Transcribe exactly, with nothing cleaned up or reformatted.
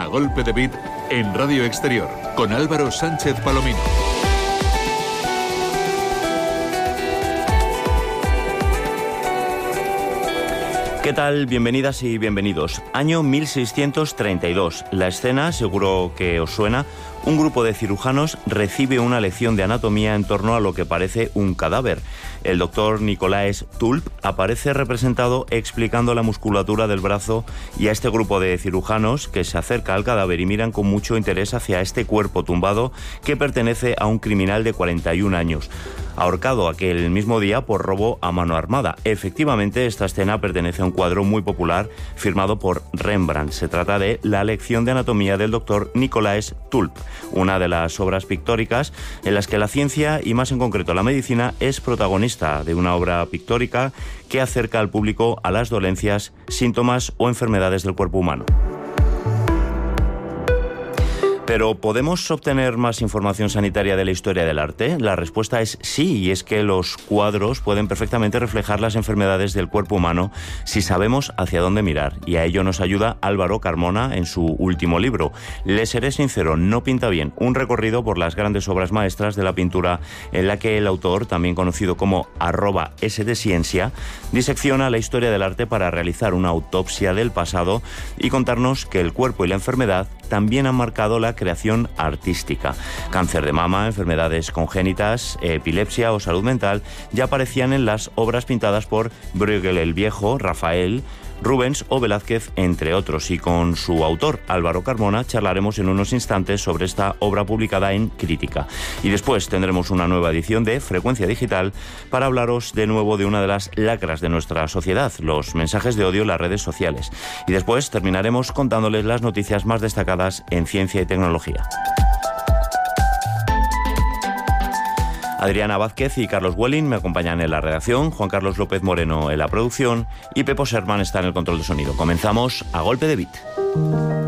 A golpe de beat en Radio Exterior con Álvaro Sánchez Palomino. ¿Qué tal? Bienvenidas y bienvenidos. Año mil seiscientos treinta y dos. La escena, seguro que os suena, un grupo de cirujanos recibe una lección de anatomía en torno a lo que parece un cadáver. El doctor Nicolaes Tulp aparece representado explicando la musculatura del brazo y a este grupo de cirujanos que se acerca al cadáver y miran con mucho interés hacia este cuerpo tumbado que pertenece a un criminal de cuarenta y un años, ahorcado aquel mismo día por robo a mano armada. Efectivamente, esta escena pertenece a un cuadro muy popular firmado por Rembrandt. Se trata de La lección de anatomía del doctor Nicolaes Tulp, una de las obras pictóricas en las que la ciencia, y más en concreto la medicina, es protagonista de una obra pictórica que acerca al público a las dolencias, síntomas o enfermedades del cuerpo humano. Pero, ¿podemos obtener más información sanitaria de la historia del arte? La respuesta es sí, y es que los cuadros pueden perfectamente reflejar las enfermedades del cuerpo humano si sabemos hacia dónde mirar, y a ello nos ayuda Álvaro Carmona en su último libro. Le seré sincero, no pinta bien, un recorrido por las grandes obras maestras de la pintura en la que el autor, también conocido como arroba S de Ciencia, disecciona la historia del arte para realizar una autopsia del pasado y contarnos que el cuerpo y la enfermedad también han marcado la creación artística. Cáncer de mama, enfermedades congénitas, epilepsia o salud mental ya aparecían en las obras pintadas por Bruegel el Viejo, Rafael, Rubens o Velázquez, entre otros. Y con su autor, Álvaro Carmona, charlaremos en unos instantes sobre esta obra publicada en Crítica. Y después tendremos una nueva edición de Frecuencia Digital para hablaros de nuevo de una de las lacras de nuestra sociedad, los mensajes de odio en las redes sociales. Y después terminaremos contándoles las noticias más destacadas en ciencia y tecnología. Adriana Vázquez y Carlos Welling me acompañan en la redacción, Juan Carlos López Moreno en la producción y Pepo Sherman está en el control de sonido. Comenzamos a golpe de beat.